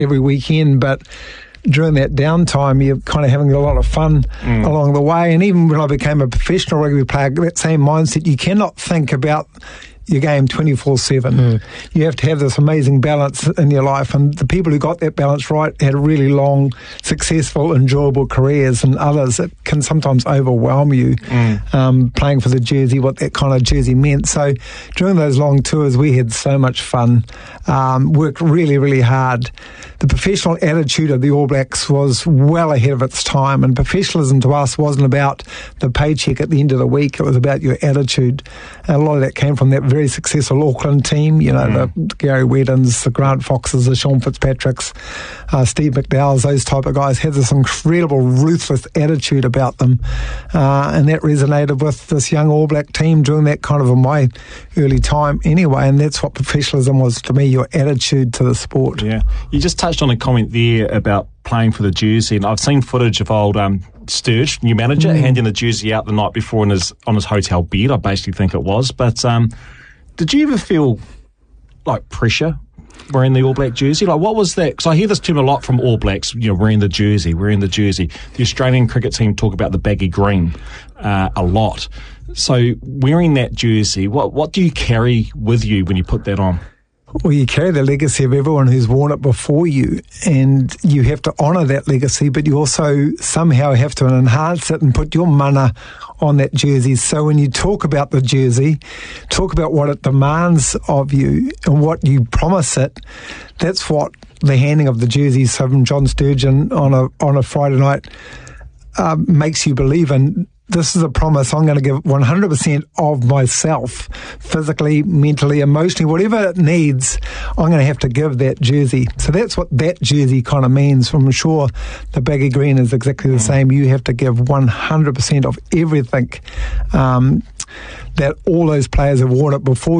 every weekend, but during that downtime, you're kind of having a lot of fun along the way. And even when I became a professional rugby player, that same mindset, you cannot think about your game 24/7. You have to have this amazing balance in your life, and the people who got that balance right had really long, successful, enjoyable careers, and others that can sometimes overwhelm you playing for the jersey, what that kind of jersey meant. So during those long tours, we had so much fun, worked really, really hard. The professional attitude of the All Blacks was well ahead of its time, and professionalism to us wasn't about the paycheck at the end of the week. It was about your attitude. And a lot of that came from that very successful Auckland team, the Gary Weddens, the Grant Foxes, the Sean Fitzpatricks, Steve McDowells, those type of guys had this incredible ruthless attitude about them, and that resonated with this young All Black team during that kind of in my early time anyway, and that's what professionalism was to me, your attitude to the sport. Yeah, you just touched on a comment there about playing for the jersey, and I've seen footage of old Sturge, new manager, handing the jersey out the night before on his hotel bed, I basically think it was. But did you ever feel like pressure wearing the All Black jersey? Like, what was that? Because I hear this term a lot from All Blacks, wearing the jersey. The Australian cricket team talk about the baggy green a lot. So wearing that jersey, what do you carry with you when you put that on? Well, you carry the legacy of everyone who's worn it before you, and you have to honour that legacy, but you also somehow have to enhance it and put your mana on that jersey. So when you talk about the jersey, talk about what it demands of you and what you promise it. That's what the handing of the jerseys from John Sturgeon on a Friday night makes you believe in. This is a promise. I'm going to give 100% of myself, physically, mentally, emotionally, whatever it needs, I'm going to have to give that jersey. So that's what that jersey kind of means. I'm sure the baggy green is exactly the same. You have to give 100% of everything that all those players have worn it before